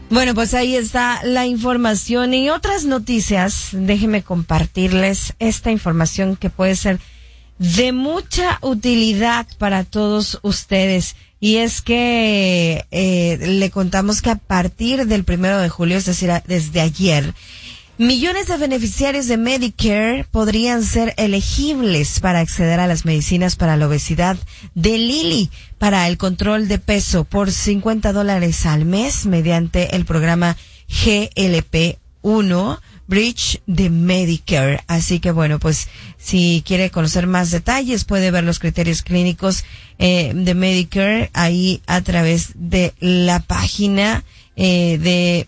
Bueno, pues ahí está la información y otras noticias. Déjenme compartirles esta información que puede ser de mucha utilidad para todos ustedes. Y es que le contamos que a partir del 1 de julio, es decir, desde ayer, millones de beneficiarios de Medicare podrían ser elegibles para acceder a las medicinas para la obesidad de Lilly para el control de peso por $50 al mes mediante el programa GLP-1 Bridge de Medicare. Así que bueno, pues si quiere conocer más detalles puede ver los criterios clínicos de Medicare ahí a través de la página de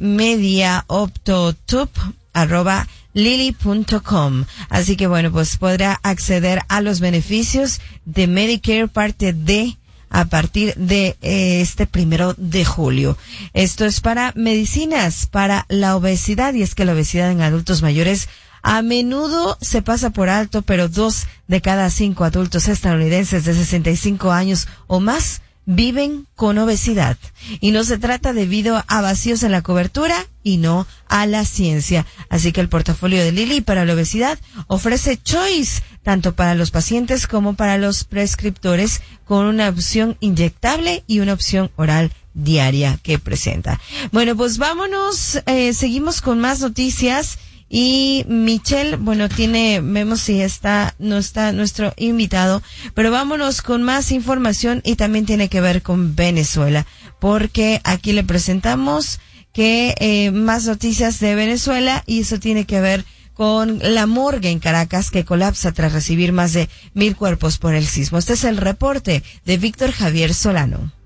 mediaoptotub@lilly.com. Así que bueno, pues podrá acceder a los beneficios de Medicare parte D a partir de este 1 de julio. Esto es para medicinas para la obesidad, y es que la obesidad en adultos mayores a menudo se pasa por alto, pero 2 de cada 5 adultos estadounidenses de 65 años o más viven con obesidad. Y no se trata debido a vacíos en la cobertura y no a la ciencia. Así que el portafolio de Lilly para la obesidad ofrece choice tanto para los pacientes como para los prescriptores, con una opción inyectable y una opción oral diaria que presenta. Bueno, pues vámonos, seguimos con más noticias. Y Michelle, bueno, vemos si no está nuestro invitado, pero vámonos con más información y también tiene que ver con Venezuela, porque aquí le presentamos que más noticias de Venezuela, y eso tiene que ver con la morgue en Caracas que colapsa tras recibir más de 1,000 cuerpos por el sismo. Este es el reporte de Víctor Javier Solano.